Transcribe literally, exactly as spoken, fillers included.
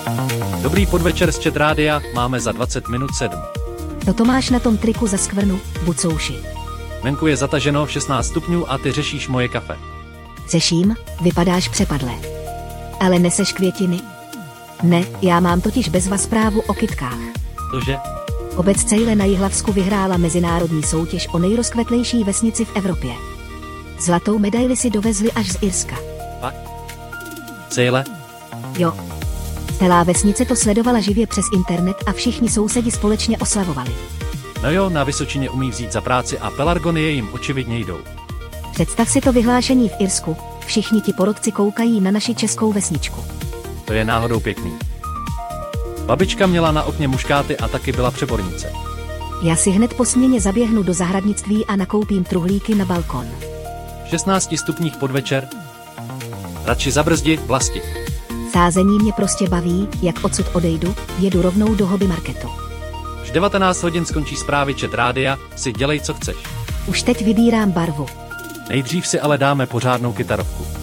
Dobrý podvečer z Chat Rádia, máme za dvacet minut sedm. To to máš na tom triku za skvrnu, bucouši. Venku je zataženo šestnáct stupňů a ty řešíš moje kafe. Řeším, vypadáš přepadlé. Ale neseš květiny? Ne, já mám totiž bez vás zprávu o kytkách. Cože? Obec Cejle na Jihlavsku vyhrála mezinárodní soutěž o nejrozkvetlejší vesnici v Evropě. Zlatou medaili si dovezli až z Irska. Fakt? Cejle? Jo. Celá vesnice to sledovala živě přes internet a všichni sousedi společně oslavovali. No jo, na Vysočině umí vzít za práci a pelargonie jim očividně jdou. Představ si to vyhlášení v Irsku, všichni ti porodci koukají na naši českou vesničku. To je náhodou pěkný. Babička měla na okně muškáty a taky byla přebornice. Já si hned po směně zaběhnu do zahradnictví a nakoupím truhlíky na balkon. V šestnácti stupních podvečer? Radši zabrzdi, vlasti. Sázení mě prostě baví, jak odsud odejdu, jedu rovnou do hobby marketu. V devatenáct hodin skončí zprávy Chat Rádia, si dělej co chceš. Už teď vybírám barvu. Nejdřív si ale dáme pořádnou kytarovku.